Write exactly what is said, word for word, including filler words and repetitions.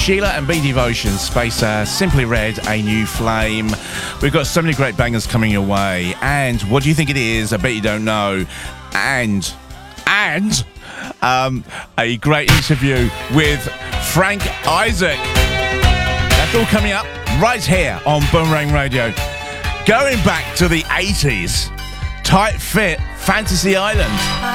Sheila and B Devotion, Spacer, Simply Red, A New Flame. We've got so many great bangers coming your way. And what do you think it is? I bet you don't know. And, and, um, a great interview with Frank Isaac. That's all coming up right here on Boomerang Radio. Going back to the eighties, Tight Fit, Fantasy Island.